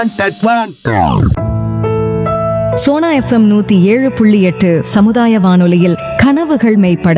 Sona FM 107.8 சமுதாய வானொலியில் கனவுகள் மெய்ப்பட.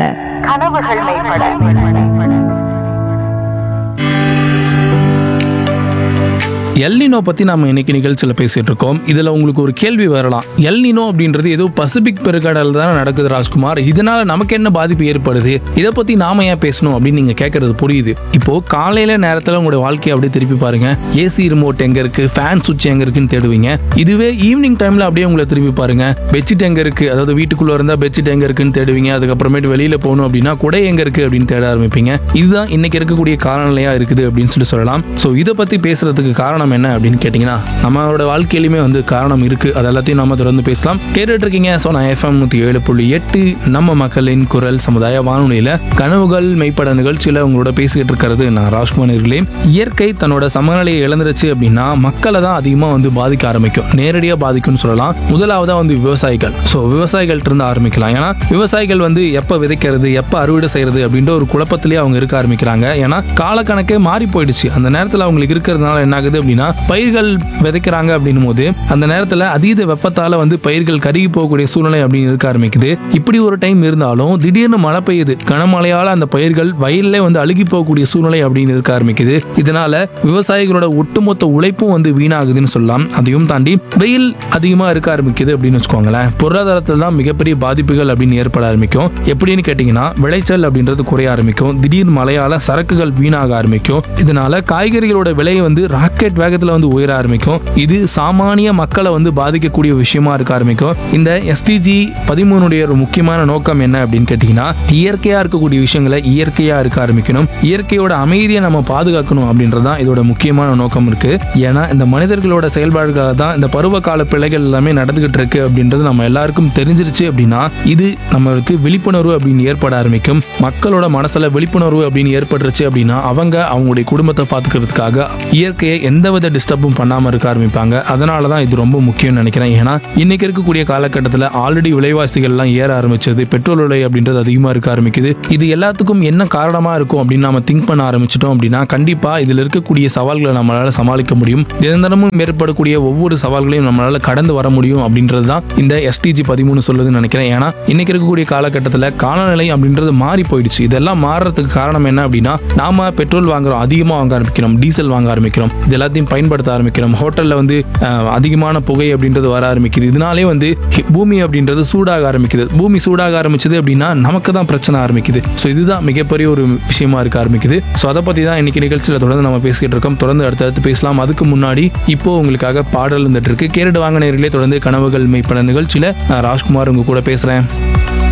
எல்னினோ பற்றி நம்ம இன்னைக்கு நிகழ்ச்சியில் பேசிகிட்டு இருக்கோம். இதில் உங்களுக்கு ஒரு கேள்வி வரலாம். எல்னினோ அப்படின்றது ஏதோ பசிபிக் பெருங்கடல் தானே நடக்குது ராஜ்குமார், இதனால் நமக்கு என்ன பாதிப்பு ஏற்படுது, இதை பற்றி நாம ஏன் பேசணும் அப்படின்னு நீங்கள் கேட்குறது புரியுது. இப்போது காலையில் நேரத்தில் உங்களுடைய வாழ்க்கையை அப்படியே திருப்பி பாருங்கள். ஏசி ரிமோட் எங்கே இருக்குது, ஃபேன் சுவிட்ச் எங்கே இருக்குன்னு தேடுவீங்க. இதுவே ஈவினிங் டைமில் அப்படியே உங்களை திருப்பி பாருங்கள். பெட்ஷீட் எங்கே இருக்குது, அதாவது வீட்டுக்குள்ளே இருந்தால் பெட்ஷீட் எங்கே இருக்குன்னு தேடுவீங்க. அதுக்கப்புறமேட்டு வெளியில் போகணும் அப்படின்னா குடை எங்கே இருக்குது அப்படின்னு தேட ஆரம்பிப்பீங்க. இதுதான் இன்னைக்கு இருக்கக்கூடிய காலநிலையாக இருக்குது அப்படின்னு சொல்லலாம். ஸோ இதை பற்றி பேசுறதுக்கு காரணம் என்ன அப்படின்னு கேட்டீங்கன்னா, நம்மளோட வாழ்க்கையிலுமே காரணம் இருக்கு. அது எல்லாத்தையும் நாம தொடர்ந்து பேசலாம். கேட்டுட்டு இருக்கீங்க சோனா எஃப்எம் 107.8 நம்ம மக்களின் குரல் சமுதாய வானொலியில கனவுகள் மெய்ப்பட நிகழ்ச்சியில உங்களோட பேசிக்கிட்டு இருக்கிறது நான் ராஜ்குமார். இயற்கை தன்னோட சமநிலையை இழந்துருச்சு அப்படின்னா மக்களை தான் அதிகமா பாதிக்க ஆரம்பிக்கும். நேரடியா பாதிக்கும்னு சொல்லலாம். முதலாவதா விவசாயிகள். ஸோ விவசாயிகள்ட்ட இருந்து ஆரம்பிக்கலாம். ஏன்னா விவசாயிகள் எப்ப விதைக்கிறது, எப்ப அறுவடை செய்யறது அப்படின்ற ஒரு குழப்பத்திலேயே அவங்க இருக்க ஆரம்பிக்கிறாங்க. ஏன்னா காலக்கணக்கே மாறி போயிடுச்சு. அந்த நேரத்தில் அவங்களுக்கு இருக்கிறதுனால என்ன ஆகுது அப்படின்னா, பயிர்கள் விதைக்கிறாங்க அப்படின்னும் போது அந்த நேரத்தில் அதீத வெப்பத்தால பயிர்கள் கருகி போகக்கூடிய சூழ்நிலை அப்படின்னு இருக்க ஆரம்பிக்குது. இப்படி ஒரு டைம் இருந்தாலும் திடீர்னு மழை பெய்யுது. கனமழையால அந்த பயிர்கள் வயல்ல அழுகி போகக்கூடிய சூழ்நிலை அப்படின்னு இருக்க ஆரம்பிக்குது. இதனால விவசாயிகளோட ஒட்டுமொத்த உழைப்பும் வீணாகுதுன்னு சொல்லலாம். அதையும் தாண்டி வெயில் அதிகமா இருக்க ஆரம்பிக்குது அப்படின்னு வச்சுக்கோங்களேன். பொருளாதாரத்தில் தான் மிகப்பெரிய பாதிப்புகள் அப்படின்னு ஏற்பட ஆரம்பிக்கும். எப்படின்னு கேட்டீங்கன்னா, விளைச்சல் அப்படின்றது குறைய ஆரம்பிக்கும். திடீர் மழையால சரக்குகள் வீணாக ஆரம்பிக்கும். இதனால காய்கறிகளோட விலை ராக்கெட் வேகத்துல உயர ஆரம்பிக்கும். இது சாமானிய மக்களை பாதிக்கக்கூடிய விஷயமா இருக்க ஆரம்பிக்கும். இந்த SDG 13 ஒரு முக்கியமான நோக்கம் என்ன அப்படின்னு கேட்டீங்கன்னா, இயற்கையா இருக்கக்கூடிய விஷயங்களை இயற்கையா இருக்க ஆரம்பிக்கணும். இயற்கையோட அமைதியை நம்ம பாதுகாக்கணும் அப்படின்றதான் இதோட முக்கியமான நோக்கம் இருக்கு. ஏன்னா இந்த மனிதர்களோட செயல்பாடுகளால தான் இந்த பருவ கால பிழைகள் எல்லாமே நடந்துகிட்டு இருக்கு அப்படின்றது நம்ம எல்லாருக்கும் தெரிஞ்சிருச்சு அப்படின்னா, இது நம்மளுக்கு விழிப்புணர்வு அப்படின்னு ஏற்பட ஆரம்பிக்கும். மக்களோட மனசுல விழிப்புணர்வு அப்படின்னு ஏற்பட்டுருச்சு அப்படின்னா அவங்களுடைய குடும்பத்தை பாத்துக்கிறதுக்காக இயற்கையை எந்தவித டிஸ்டர்பும் பண்ணாம இருக்க ஆரம்பிப்பாங்க. அதனாலதான் இது ரொம்ப முக்கியம் நினைக்கிறேன். ஏன்னா இன்னைக்கு இருக்கக்கூடிய காலகட்டத்தில் ஆல்ரெடி விலைவாசிகள் எல்லாம் ஏற ஆரம்பிச்சது. பெட்ரோல் விலை அப்படின்றது அதிகமா இருக்க ஆரம்பிக்குது. இது எல்லாத்துக்கும் என்ன காரணமா இருக்கும் அப்படின்னு நாம திங்க் பண்ண ஆரம்பிச்சிட்டோம் அப்படின்னா, கண்டிப்பா இதுல இருக்கக்கூடிய சவால்களை நம்மளால சமாளிக்க முடியும். தினந்தனமும் ஏற்படக்கூடிய ஒவ்வொரு சவால்களையும் நம்மளால கடந்து வர முடியும் அப்படின்றது தான் இந்த SDG 13 சொல்லுதுன்னு நினைக்கிறேன். ஏன்னா இன்னைக்கு இருக்கக்கூடிய காலகட்டத்தில் காலநிலை அப்படின்றது மாறி போயிடுச்சு. இதெல்லாம் மாறுறதுக்கு காரணம் என்ன அப்படின்னா, நாம பெட்ரோல் வாங்குறோம், அதிகமா வாங்க ஆரம்பிக்கிறோம், டீசல் வாங்க ஆரம்பிக்கிறோம், இது எல்லாத்தையும் பயன்படுத்த ஆரம்பிக்கிறோம். ஹோட்டல்ல அதிகமான புகை அப்படின்றது வர ஆரம்பிக்குது. இதனாலே பூமி அப்படின்றது சூடாக ஆரம்பிக்குது. பூமி சூடாக ஆரம்பிச்சது அப்படின்னா நமக்கு தான் பிரச்சனை ஆரம்பிக்குது. ஸோ இதுதான் மிகப்பெரிய ஒரு விஷயமா இருக்க ஆரம்பிக்குது. ஸோ அதை பத்தி தான் இன்னைக்கு நிகழ்ச்சியில் தொடர்ந்து நம்ம பேசிக்கிட்டு இருக்கோம். தொடர்ந்து அடுத்தடுத்து பேசலாம். அதுக்கு முன்னாடி இப்போ உங்களுக்காக பாடல் வந்துட்டு இருக்கு. கேரடு வாங்க நேயர்களே. தொடர்ந்து கனவுகள் மெய்ப்பட நிகழ்ச்சியில நான் ராஜ்குமார் உங்க கூட பேசுறேன்.